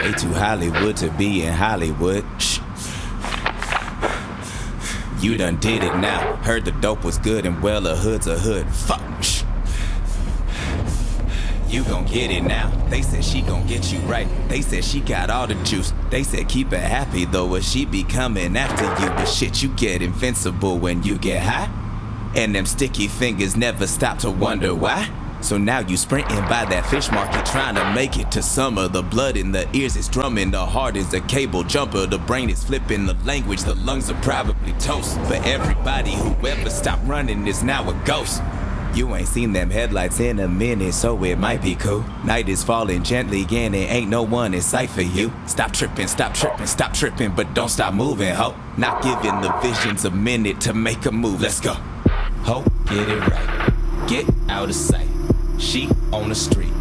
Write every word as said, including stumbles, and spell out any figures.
Way too Hollywood to be in Hollywood. Shh. You done did it now. Heard the dope was good and well a hood's a hood. Fuck. Shh. You gon' get it now. They said she gon' get you right. They said she got all the juice. They said keep her happy though, or she be coming after you. But shit, you get invincible when you get high. And them sticky fingers never stop to wonder why. So now you sprinting by that fish market trying to make it to summer. The blood in the ears is drumming, the heart is a cable jumper. The brain is flipping the language, the lungs are probably toast. But everybody who ever stopped running is now a ghost. You ain't seen them headlights in a minute, so it might be cool. Night is falling gently and it ain't no one in sight for you. Stop tripping, stop tripping, stop tripping, but don't stop moving, ho. Not giving the visions a minute to make a move, let's go. Ho, get it right, get out of sight. She on the street,